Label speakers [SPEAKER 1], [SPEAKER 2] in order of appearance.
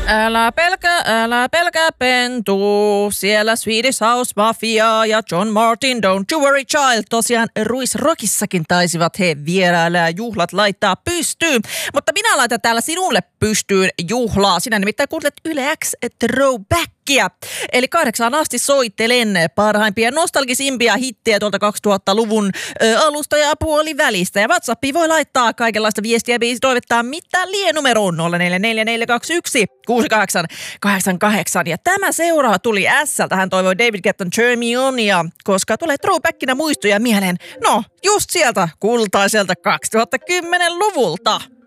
[SPEAKER 1] Älä pelkää pentu, siellä Swedish House Mafia ja John Martin, Don't You Worry Child. Tosiaan Ruisrockissakin taisivat he vierailla ja juhlat laittaa pystyyn. Mutta minä laitan täällä sinulle pystyyn juhlaa. Sinä nimittäin kuuntelet Yle X Throwbackia. Eli 8 asti soittelen parhaimpia nostalgisimpia hittejä tuolta 2000-luvun alusta ja puolivälistä. Ja WhatsAppiin voi laittaa kaikenlaista viestiä, biisi toivottaa mitä lienumeroon 044421 6888. Ja tämä seuraava tuli S:ltä. Hän toivoi David Guettan Turn Me Onia, koska tulee throwbackina muistoja mieleen. No, just sieltä kultaiselta 2010-luvulta.